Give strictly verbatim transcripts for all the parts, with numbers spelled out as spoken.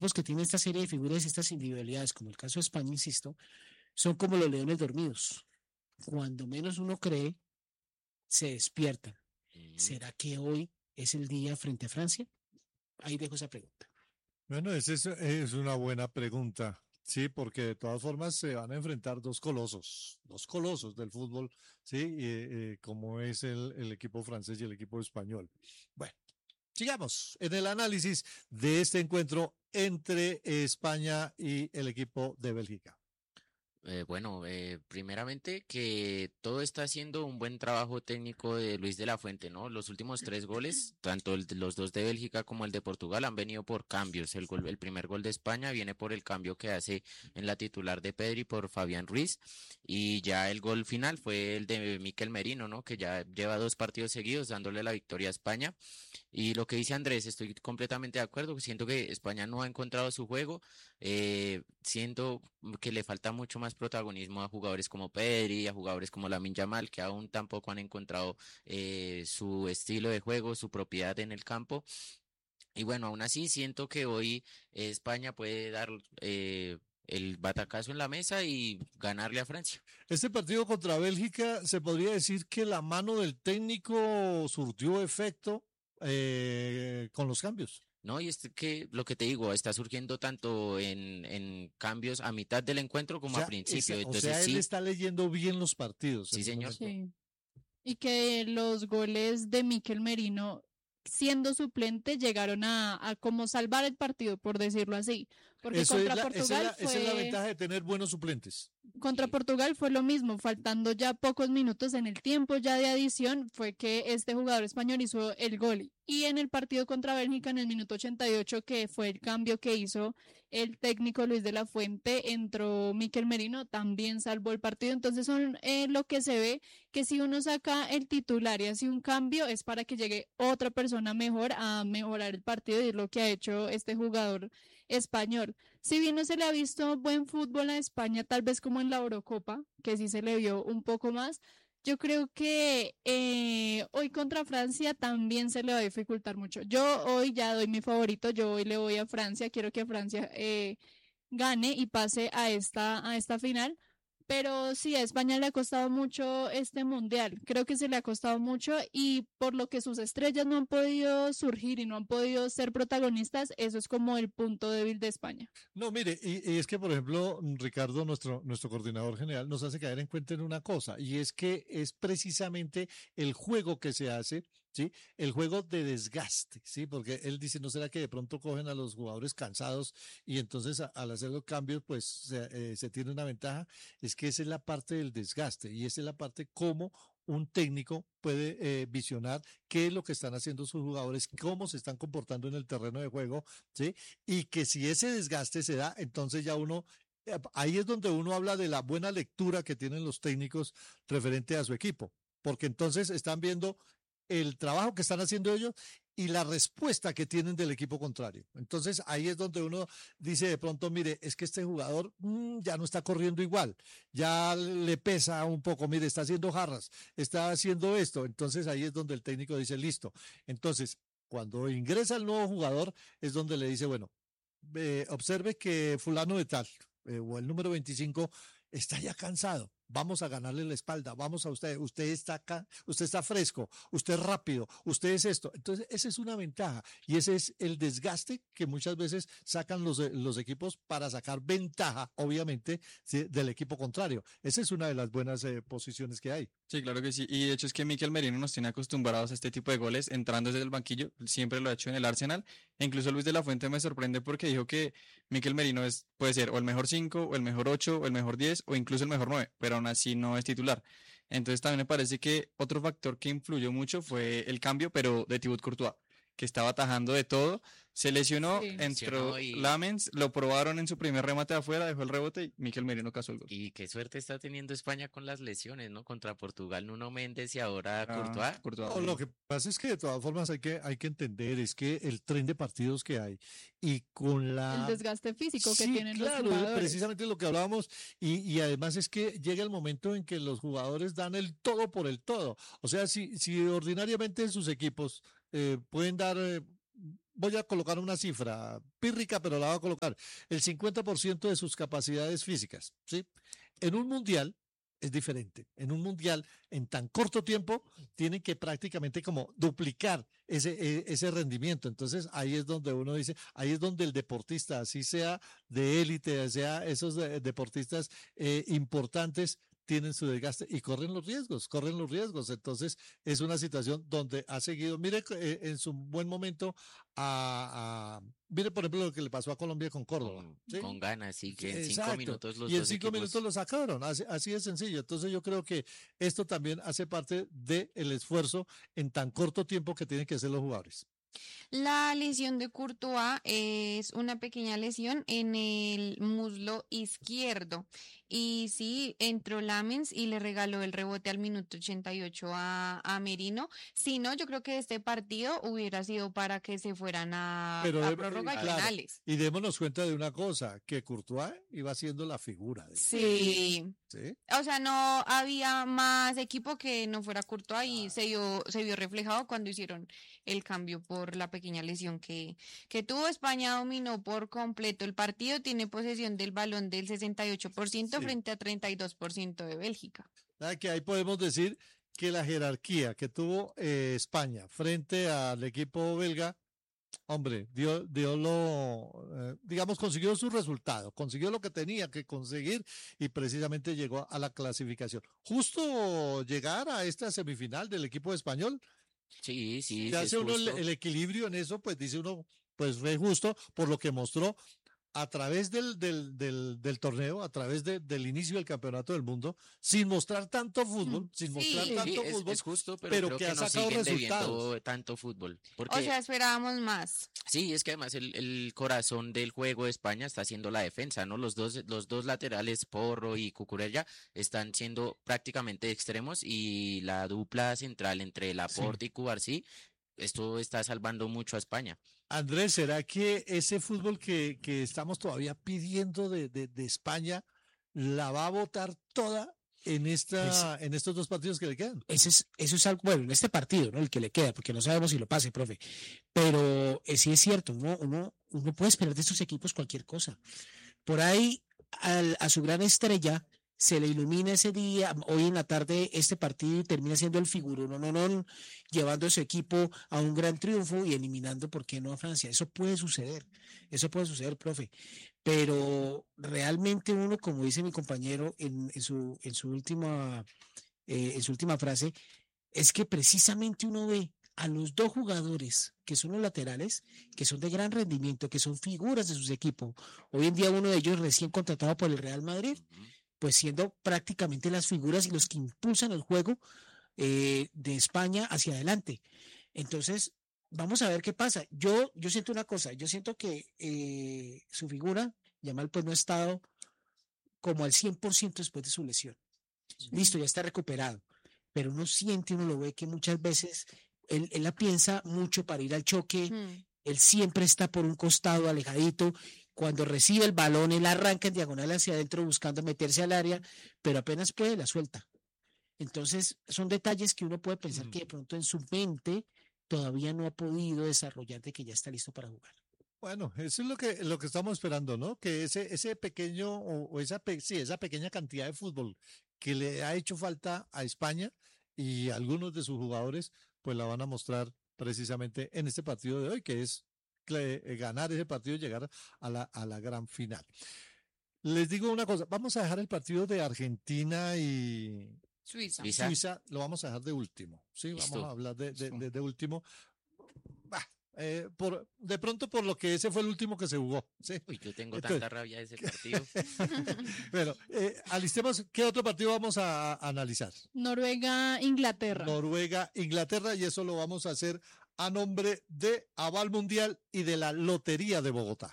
equipos que tienen esta serie de figuras y estas individualidades, como el caso de España, insisto, son como los leones dormidos. Cuando menos uno cree, se despiertan. Mm. ¿Será que hoy es el día frente a Francia? Ahí dejo esa pregunta. Bueno, esa es, es una buena pregunta. Sí, porque de todas formas se van a enfrentar dos colosos, dos colosos del fútbol, sí, eh, eh, como es el, el equipo francés y el equipo español. Bueno, sigamos en el análisis de este encuentro entre España y el equipo de Bélgica. Eh, bueno, eh, primeramente que todo está haciendo un buen trabajo técnico de Luis de la Fuente, ¿no? Los últimos tres goles, tanto el de los dos de Bélgica como el de Portugal, han venido por cambios. El gol, el primer gol de España viene por el cambio que hace en la titular de Pedri por Fabián Ruiz, y ya el gol final fue el de Mikel Merino, ¿no? Que ya lleva dos partidos seguidos dándole la victoria a España. Y lo que dice Andrés, estoy completamente de acuerdo. Siento que España no ha encontrado su juego. Eh, siento que le falta mucho más protagonismo a jugadores como Pedri, a jugadores como Lamine Yamal, que aún tampoco han encontrado eh, su estilo de juego, su propiedad en el campo. Y bueno, aún así siento que hoy eh, España puede dar eh, el batacazo en la mesa y ganarle a Francia. Este partido contra Bélgica, se podría decir que la mano del técnico surtió efecto eh, con los cambios. No, y es que lo que te digo, está surgiendo tanto en, en cambios a mitad del encuentro O como a sea, principio. esa- o Entonces sea, él sí, está leyendo bien los partidos en sí, ese señor. momento. Sí. Y que los goles de Mikel Merino, siendo suplente, llegaron a, a como salvar el partido, por decirlo así. Porque Eso es contra la, esa es Portugal la, esa es la fue, ventaja de tener buenos suplentes. contra Sí. Portugal fue lo mismo, faltando ya pocos minutos en el tiempo ya de adición, fue que este jugador español hizo el gol. Y en el partido contra Bélgica, en el minuto ochenta y ocho, que fue el cambio que hizo el técnico Luis de la Fuente, entró Mikel Merino, también salvó el partido. Entonces son eh, lo que se ve, que si uno saca el titular y hace un cambio, es para que llegue otra persona mejor a mejorar el partido, y es lo que ha hecho este jugador español. Si bien no se le ha visto buen fútbol a España, tal vez como en la Eurocopa, que sí se le vio un poco más, yo creo que eh, hoy contra Francia también se le va a dificultar mucho. Yo hoy ya doy mi favorito, yo hoy le voy a Francia, quiero que Francia eh, gane y pase a esta, a esta final. Pero sí, a España le ha costado mucho este mundial. Creo que se le ha costado mucho, y por lo que sus estrellas no han podido surgir y no han podido ser protagonistas, eso es como el punto débil de España. No, mire, y, y es que, por ejemplo, Ricardo, nuestro, nuestro coordinador general, nos hace caer en cuenta en una cosa, y es que es precisamente el juego que se hace, ¿sí? El juego de desgaste, ¿sí? Porque él dice, ¿no será que de pronto cogen a los jugadores cansados y entonces a- al hacer los cambios, pues se, eh, se tiene una ventaja? Es que esa es la parte del desgaste, y esa es la parte como un técnico puede eh, visionar qué es lo que están haciendo sus jugadores, cómo se están comportando en el terreno de juego, ¿sí? Y que si ese desgaste se da, entonces ya uno, eh, ahí es donde uno habla de la buena lectura que tienen los técnicos referente a su equipo, porque entonces están viendo el trabajo que están haciendo ellos y la respuesta que tienen del equipo contrario. Entonces ahí es donde uno dice de pronto, mire, es que este jugador mmm, ya no está corriendo igual, ya le pesa un poco, mire, está haciendo jarras, está haciendo esto. Entonces ahí es donde el técnico dice, listo. Entonces, cuando ingresa el nuevo jugador, es donde le dice, bueno, eh, observe que fulano de tal, eh, o el número veinticinco, está ya cansado. Vamos a ganarle la espalda, vamos a usted, usted está acá, usted está fresco, usted es rápido, usted es esto. Entonces, esa es una ventaja, y ese es el desgaste que muchas veces sacan los, los equipos para sacar ventaja, obviamente, ¿sí? Del equipo contrario. Esa es una de las buenas eh, posiciones que hay. Sí, claro que sí. Y de hecho es que Mikel Merino nos tiene acostumbrados a este tipo de goles entrando desde el banquillo. Siempre lo ha hecho en el Arsenal. E incluso Luis de la Fuente me sorprende porque dijo que Mikel Merino es, puede ser o el mejor cinco, o el mejor ocho, o el mejor diez, o incluso el mejor nueve, pero aún así no es titular. Entonces también me parece que otro factor que influyó mucho fue el cambio, pero de Thibaut Courtois, que estaba atajando de todo. Se lesionó, Sí. entró Lesionó y- Lamens, lo probaron en su primer remate de afuera, dejó el rebote y Mikel Merino casó el gol. Y qué suerte está teniendo España con las lesiones, ¿no? Contra Portugal, Nuno Méndez y ahora Ah, Courtois. Courtois. No, lo que pasa es que de todas formas hay que, hay que entender es que el tren de partidos que hay y con la... El desgaste físico que Sí, tienen claro, los jugadores. precisamente lo que hablábamos, y, y además es que llega el momento en que los jugadores dan el todo por el todo. O sea, si, si ordinariamente en sus equipos eh, pueden dar eh, voy a colocar una cifra pírrica, pero la voy a colocar, el cincuenta por ciento de sus capacidades físicas, ¿sí? En un mundial es diferente. En un mundial, en tan corto tiempo, tienen que prácticamente como duplicar ese, e- ese rendimiento. Entonces, ahí es donde uno dice, ahí es donde el deportista, así sea de élite, sea esos de- deportistas eh, importantes, tienen su desgaste y corren los riesgos, corren los riesgos. Entonces, es una situación donde ha seguido, mire, eh, en su buen momento, a, a- mire, por ejemplo, lo que le pasó a Colombia con Córdoba. Con, ¿sí? con ganas, sí, que en cinco Exacto. minutos los Y en dos cinco equipos. minutos lo sacaron, así, así de sencillo. Entonces yo creo que esto también hace parte del esfuerzo en tan corto tiempo que tienen que hacer los jugadores. La lesión de Courtois es una pequeña lesión en el muslo izquierdo. Y sí, entró Lamens y le regaló el rebote al minuto ochenta y ocho a, a Merino. Si no, yo creo que este partido hubiera sido para que se fueran a, Pero a de- prórroga y claro, penales. Y démonos cuenta de una cosa, que Courtois iba siendo la figura de Sí. ¿sí? O sea, no había más equipo que no fuera Courtois y se vio, se vio reflejado cuando hicieron el cambio por la pequeña lesión que, que tuvo. España dominó por completo el partido, tiene posesión del balón del sesenta y ocho por ciento Sí. frente a treinta y dos por ciento de Bélgica. Nada, que ahí podemos decir que la jerarquía que tuvo eh, España frente al equipo belga, hombre, dio, dio lo, eh, digamos, consiguió su resultado, consiguió lo que tenía que conseguir y precisamente llegó a la clasificación. Justo llegar a esta semifinal del equipo español, Sí, sí, si sí, es hace uno el, justo. el equilibrio en eso, pues dice uno, pues fue justo por lo que mostró a través del, del, del, del torneo, a través de- del inicio del campeonato del mundo, sin mostrar tanto fútbol, Mm, sin sí. mostrar Sí, tanto Sí, es, fútbol, es justo, pero, pero creo que que, ha nos sacado siguen resultados. debiendo tanto fútbol. O Porque sea, esperábamos más. sí, es que además el, el corazón del juego de España está siendo la defensa, ¿no? Los dos, los dos laterales, Porro y Cucurella, están siendo prácticamente extremos y la dupla central entre Laporte y Cubarsí, esto está salvando mucho a España. Andrés, ¿será que ese fútbol que, que estamos todavía pidiendo de, de, de España la va a votar toda en esta, en estos dos partidos que le quedan? Ese es, eso es algo, bueno, en este partido, ¿no? El que le queda, porque no sabemos si lo pase, profe. Pero eh, sí es cierto, uno, uno, uno puede esperar de estos equipos cualquier cosa. Por ahí, al- a su gran estrella, se le ilumina ese día, hoy en la tarde, este partido y termina siendo el figurón, no, no, no, llevando a su equipo a un gran triunfo y eliminando, ¿por qué no a Francia? Eso puede suceder, eso puede suceder, profe. Pero realmente uno, como dice mi compañero en, en su, en su última, eh, en su última frase, es que precisamente uno ve a los dos jugadores que son los laterales, que son de gran rendimiento, que son figuras de sus equipos. Hoy en día uno de ellos recién contratado por el Real Madrid, pues siendo prácticamente las figuras y los que impulsan el juego eh, de España hacia adelante. Entonces, vamos a ver qué pasa. Yo, yo siento una cosa, yo siento que eh, su figura, Yamal, pues no ha estado como al cien por ciento después de su lesión. Listo, ya está recuperado, pero uno siente, uno lo ve que muchas veces él, él la piensa mucho para ir al choque, Mm. él siempre está por un costado alejadito. Cuando recibe el balón, él arranca en diagonal hacia adentro buscando meterse al área, pero apenas puede, la suelta. Entonces, son detalles que uno puede pensar que de pronto en su mente todavía no ha podido desarrollar de que ya está listo para jugar. Bueno, eso es lo que, lo que estamos esperando, ¿no? Que ese, ese pequeño, o, o esa, pe- sí, esa pequeña cantidad de fútbol que le ha hecho falta a España y algunos de sus jugadores, pues la van a mostrar precisamente en este partido de hoy, que es cle- eh, ganar ese partido y llegar a la, a la gran final. Les digo una cosa, vamos a dejar el partido de Argentina y Suiza. Suiza. Suiza, lo vamos a dejar de último, ¿sí? Vamos Listo. a hablar de, de, de, de último. Bah, eh, por, de pronto por lo que ese fue el último que se jugó, ¿sí? Uy, yo tengo Entonces- tanta rabia de ese partido. Bueno, eh, alistemos, ¿qué otro partido vamos a, a analizar? Noruega, Inglaterra. Noruega, Inglaterra, y eso lo vamos a hacer a nombre de Aval Mundial y de la Lotería de Bogotá.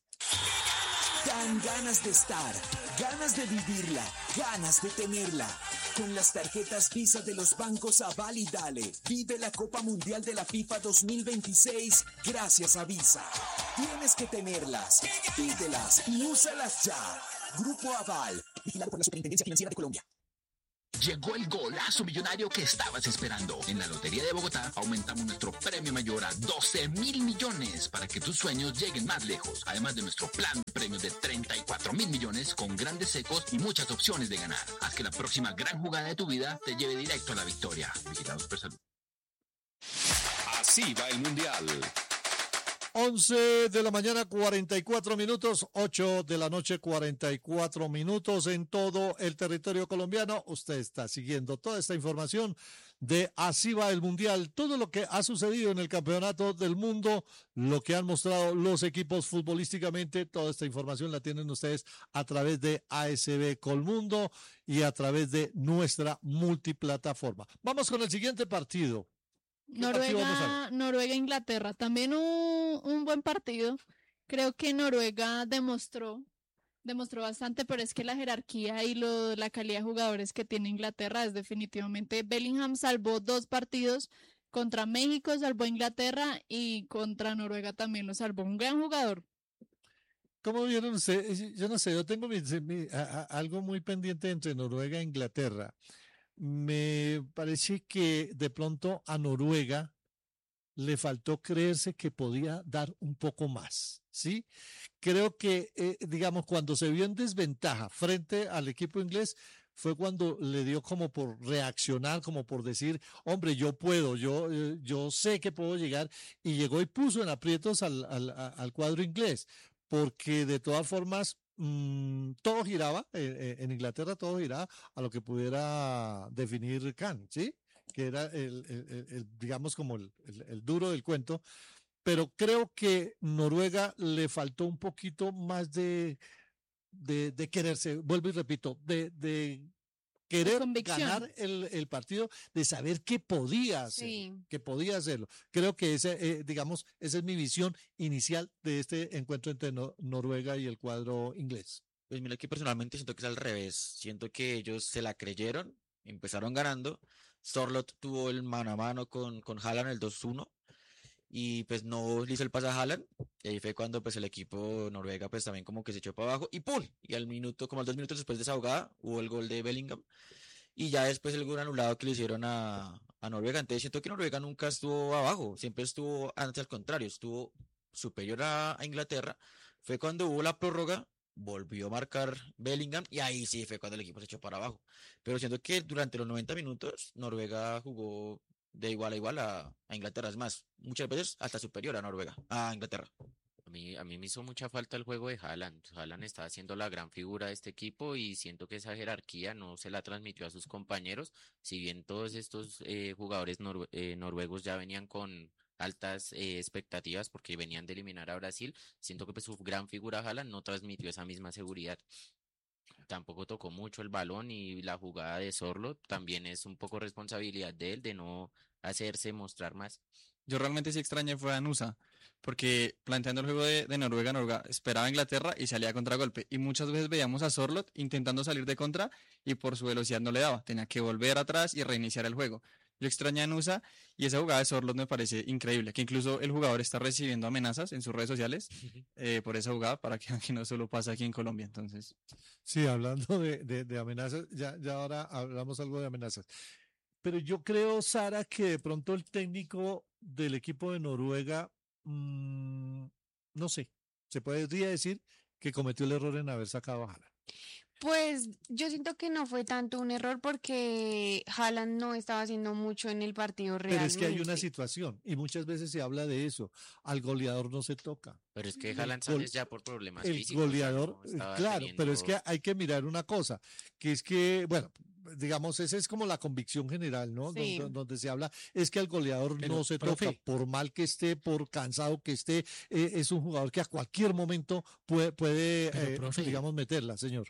Dan ganas de estar, ganas de vivirla, ganas de tenerla. Con las tarjetas Visa de los bancos Aval y Dale, vive la Copa Mundial de la FIFA dos mil veintiséis gracias a Visa. Tienes que tenerlas, pídelas y úsalas ya. Grupo Aval, vigilado por la Superintendencia Financiera de Colombia. Llegó el golazo millonario que estabas esperando. En la Lotería de Bogotá aumentamos nuestro premio mayor a doce mil millones para que tus sueños lleguen más lejos. Además de nuestro plan de premios de treinta y cuatro mil millones con grandes secos y muchas opciones de ganar. Haz que la próxima gran jugada de tu vida te lleve directo a la victoria. Vigilados por Salud. Así va el Mundial. once de la mañana, cuarenta y cuatro minutos, ocho de la noche, cuarenta y cuatro minutos en todo el territorio colombiano. Usted está siguiendo toda esta información de Así va el Mundial, todo lo que ha sucedido en el Campeonato del Mundo, lo que han mostrado los equipos futbolísticamente, toda esta información la tienen ustedes a través de A S B Colmundo y a través de nuestra multiplataforma. Vamos con el siguiente partido. Noruega, Noruega, Inglaterra, también un, un buen partido. Creo que Noruega demostró, demostró bastante, pero es que la jerarquía y lo, la calidad de jugadores que tiene Inglaterra es definitivamente. Bellingham salvó dos partidos, contra México salvó a Inglaterra y contra Noruega también lo salvó. Un gran jugador. ¿Cómo vieron ustedes? Yo no sé, yo tengo mi, mi, a, a, algo muy pendiente entre Noruega e Inglaterra. Me parece que de pronto a Noruega le faltó creerse que podía dar un poco más, ¿sí? Creo que, eh, digamos, cuando se vio en desventaja frente al equipo inglés, fue cuando le dio como por reaccionar, como por decir, hombre, yo puedo, yo, eh, yo sé que puedo llegar, y llegó y puso en aprietos al, al, al cuadro inglés, porque de todas formas, Mm, todo giraba, eh, en Inglaterra todo giraba a lo que pudiera definir Khan, ¿sí? Que era el, el, el, el digamos como el, el, el duro del cuento, pero creo que Noruega le faltó un poquito más de, de, de quererse, vuelvo y repito, de, de querer ganar el, el partido, de saber que podía hacerlo, sí. que podía hacerlo. Creo que ese, eh, digamos, esa es mi visión inicial de este encuentro entre no, Noruega y el cuadro inglés. Pues mira que personalmente siento que es al revés. Siento que ellos se la creyeron, empezaron ganando. Sorloth tuvo el mano a mano con, con Haaland el dos uno y pues no le hizo el pase a Haaland. Y ahí fue cuando pues el equipo Noruega pues también como que se echó para abajo y ¡pum! Y al minuto, como al dos minutos después de esa jugada, hubo el gol de Bellingham. Y ya después el gol anulado que le hicieron a, a Noruega. Entonces siento que Noruega nunca estuvo abajo, siempre estuvo, antes al contrario, estuvo superior a, a Inglaterra. Fue cuando hubo la prórroga, volvió a marcar Bellingham y ahí sí fue cuando el equipo se echó para abajo. Pero siento que durante los noventa minutos Noruega jugó de igual a igual a, a Inglaterra. Es más, muchas veces hasta superior a Noruega, a Inglaterra. A mí, a mí me hizo mucha falta el juego de Haaland. Haaland está haciendo la gran figura de este equipo y siento que esa jerarquía no se la transmitió a sus compañeros. Si bien todos estos eh, jugadores norue eh, noruegos ya venían con altas eh, expectativas porque venían de eliminar a Brasil, siento que pues, su gran figura Haaland no transmitió esa misma seguridad. Tampoco tocó mucho el balón y la jugada de Sorloth también es un poco responsabilidad de él de no hacerse mostrar más. Yo realmente sí extrañé fue a Nusa, porque planteando el juego de, de Noruega, Noruega esperaba a Inglaterra y salía a contragolpe. Y muchas veces veíamos a Sorloth intentando salir de contra y por su velocidad no le daba. Tenía que volver atrás y reiniciar el juego. Yo extrañé a Nusa y esa jugada de Sorloth me parece increíble, que incluso el jugador está recibiendo amenazas en sus redes sociales eh, por esa jugada, para que, que no solo pasa aquí en Colombia. Entonces, sí, hablando de, de, de amenazas, ya, ya ahora hablamos algo de amenazas. Pero yo creo, Sara, que de pronto el técnico del equipo de Noruega, mmm, no sé, se podría decir que cometió el error en haber sacado a Haaland. Pues yo siento que no fue tanto un error porque Haaland no estaba haciendo mucho en el partido realmente. Pero es que hay una situación y muchas veces se habla de eso. Al goleador no se toca. Pero es que Haaland sale ya por problemas el físicos. El goleador, o sea, no claro, teniendo... pero es que hay que mirar una cosa, que es que, bueno, digamos, esa es como la convicción general, ¿no? Sí. Donde, donde se habla, es que al goleador pero, no se profe, toca, por mal que esté, por cansado que esté, eh, es un jugador que a cualquier momento puede, puede pero, eh, profe, digamos, meterla, señor.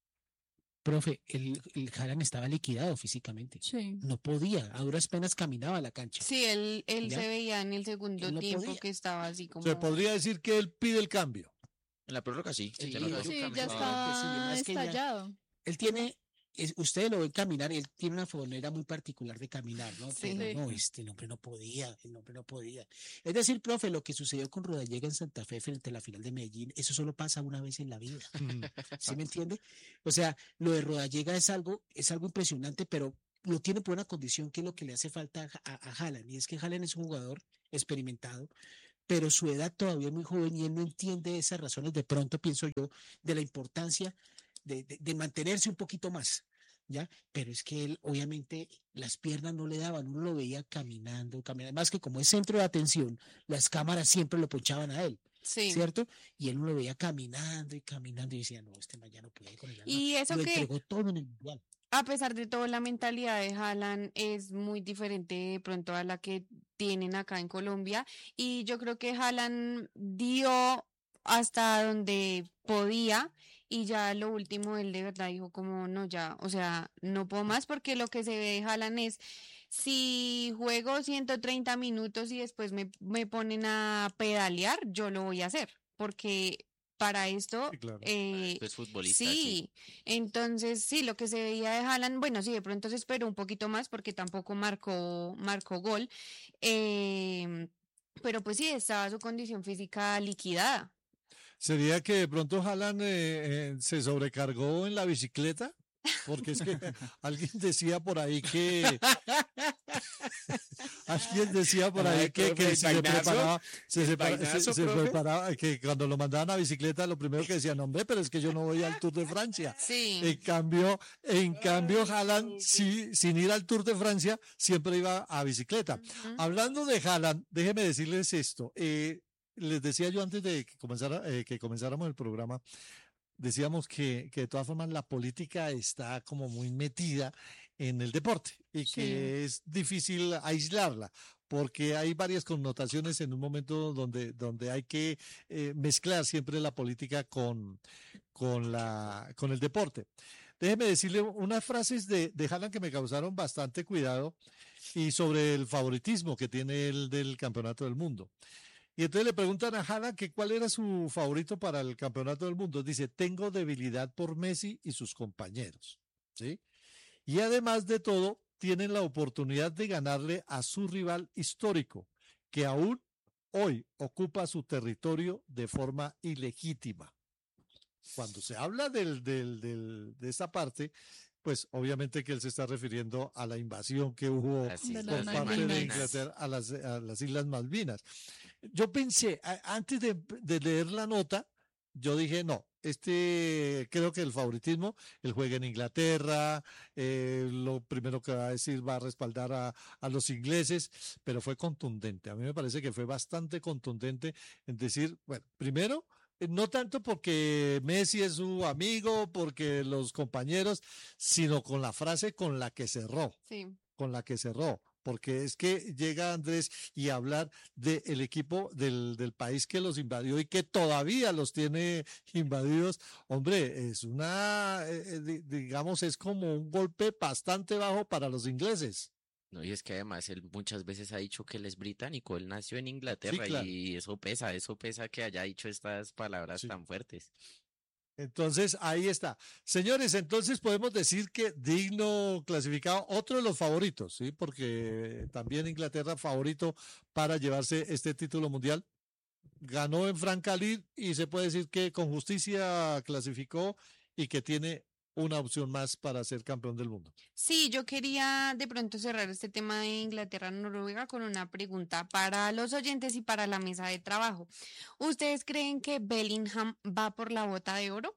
Profe, el, el Haaland estaba liquidado físicamente. Sí. No podía, a duras penas caminaba a la cancha. Sí, él, él se veía en el segundo no tiempo podía. que estaba así como... Se podría decir que él pide el cambio. En la prórroga sí. Sí, sí, sí ya está sí, estallado. Ya, él tiene es- ustedes lo ven caminar, él tiene una manera muy particular de caminar, ¿no? Sí. Pero no, este hombre no podía, el hombre no podía. Es decir, profe, lo que sucedió con Rodallega en Santa Fe frente a la final de Medellín, eso solo pasa una vez en la vida. ¿Sí me entiende? O sea, lo de Rodallega es algo, es algo impresionante, pero lo tiene por una condición que es lo que le hace falta a, a, a Haaland, y es que Haaland es un jugador experimentado, pero su edad todavía es muy joven y él no entiende esas razones, de pronto pienso yo, de la importancia de, de, de mantenerse un poquito más, ¿ya? Pero es que él, obviamente, las piernas no le daban, uno lo veía caminando, caminando, más que como es centro de atención, las cámaras siempre lo ponchaban a él, Sí. ¿cierto? Y él uno lo veía caminando y caminando y decía, no, este man ya no puede con el alma. Y eso Lo que, entregó todo en el mundial. a pesar de todo, la mentalidad de Haaland es muy diferente de pronto a la que tienen acá en Colombia. Y yo creo que Haaland dio hasta donde podía y ya lo último él de verdad dijo como no, ya, o sea, no puedo más, porque lo que se ve de Haaland es, si juego ciento treinta minutos y después me, me ponen a pedalear, yo lo voy a hacer, porque para esto Sí, claro. eh, Esto es futbolista, sí. sí, entonces sí, lo que se veía de Haaland, bueno, sí, de pronto se esperó un poquito más porque tampoco marcó, marcó gol, em, pero pues sí, estaba su condición física liquidada. ¿Sería que de pronto Haaland eh, eh, se sobrecargó en la bicicleta? Porque es que alguien decía por ahí que alguien decía por ahí Ay, que, profe, que el si se vainazo, preparaba, se, el separa- se- vainazo, se profe. preparaba, que cuando lo mandaban a bicicleta, lo primero que decían, hombre, pero es que yo no voy al Tour de Francia. Sí. En cambio, en cambio, Haaland, sí, sin ir al Tour de Francia, siempre iba a bicicleta. Ujú. Hablando de Haaland, déjeme decirles esto. eh, les decía yo antes de que, comenzara, eh, que comenzáramos el programa, decíamos que, que de todas formas la política está como muy metida en el deporte y Sí. que es difícil aislarla, porque hay varias connotaciones en un momento donde, donde hay que eh, mezclar siempre la política con, con, la, con el deporte. Déjeme decirle unas frases de, de Haaland que me causaron bastante cuidado y sobre el favoritismo que tiene él del campeonato del mundo. Y entonces le preguntan a Haaland que cuál era su favorito para el campeonato del mundo. Dice, tengo debilidad por Messi y sus compañeros. ¿Sí? Y además de todo, tienen la oportunidad de ganarle a su rival histórico, que aún hoy ocupa su territorio de forma ilegítima. Cuando se habla del, del, del, de esta parte, pues obviamente que él se está refiriendo a la invasión que hubo Así De es, las por las parte de Malvinas. Inglaterra a las, a las Islas Malvinas. Yo pensé, a- antes de, de leer la nota, yo dije, no, este, creo que el favoritismo, él juega en Inglaterra, eh, lo primero que va a decir va a respaldar a, a los ingleses, pero fue contundente. A mí me parece que fue bastante contundente en decir, bueno, primero, eh, no tanto porque Messi es su amigo, porque los compañeros, sino con la frase con la que cerró Sí. con la que cerró, porque es que llega Andrés y hablar del equipo del, del país que los invadió y que todavía los tiene invadidos, hombre, es una, eh, eh, di- digamos, es como un golpe bastante bajo para los ingleses. No, y es que además él muchas veces ha dicho que él es británico, él nació en Inglaterra claro. y eso pesa, eso pesa que haya dicho estas palabras Sí. tan fuertes. Entonces, ahí está. Señores, entonces podemos decir que digno clasificado, otro de los favoritos, ¿sí? Porque también Inglaterra favorito para llevarse este título mundial. Ganó en Francalí y se puede decir que con justicia clasificó y que tiene una opción más para ser campeón del mundo. Sí, yo quería de pronto cerrar este tema de Inglaterra-Noruega con una pregunta para los oyentes y para la mesa de trabajo. ¿Ustedes creen que Bellingham va por la bota de oro?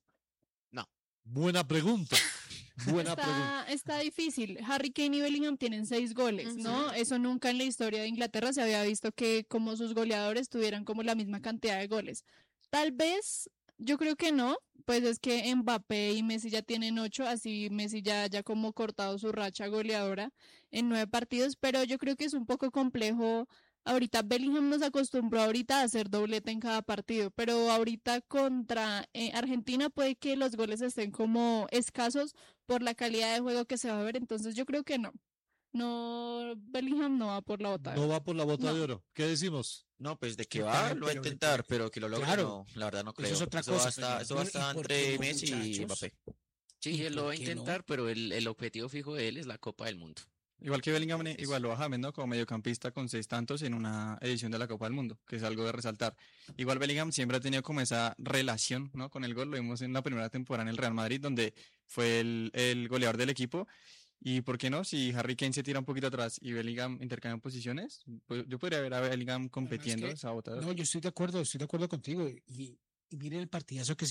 Buena pregunta. Buena pregunta. Está, está difícil. Harry Kane y Bellingham tienen seis goles, ¿no? Ujú. Eso nunca en la historia de Inglaterra se había visto, que como sus goleadores tuvieran como la misma cantidad de goles. Tal vez, yo creo que no, pues es que Mbappé y Messi ya tienen ocho, así Messi ya ya como cortado su racha goleadora en nueve partidos, pero yo creo que es un poco complejo. Ahorita Bellingham nos acostumbró ahorita a hacer doblete en cada partido, pero ahorita contra eh, Argentina puede que los goles estén como escasos por la calidad de juego que se va a ver, entonces yo creo que no. No, Bellingham no va por la bota. No va por la bota No. de oro. ¿Qué decimos? No, pues de que Yo va, también, lo va a pero- intentar, pero que lo logre, Claro. no, la verdad no Eso creo. es otra Eso va a cosa, estar, pero- eso va a y estar por entre qué, Messi y muchachos? Mbappé. Sí, ¿Y él lo por va a qué no? intentar, pero el, el objetivo fijo de él es la Copa del Mundo. Igual que Bellingham, eh, Eso. igualó a James, ¿no? Como mediocampista con seis tantos en una edición de la Copa del Mundo, que es algo de resaltar. Igual Bellingham siempre ha tenido como esa relación, ¿no? Con el gol, lo vimos en la primera temporada en el Real Madrid, donde fue el, el goleador del equipo. Y ¿por qué no? Si Harry Kane se tira un poquito atrás y Bellingham intercambian posiciones, pues yo podría ver a Bellingham compitiendo, que- esa otra. No, yo estoy de acuerdo, estoy de acuerdo contigo. Y, y mire el partidazo que se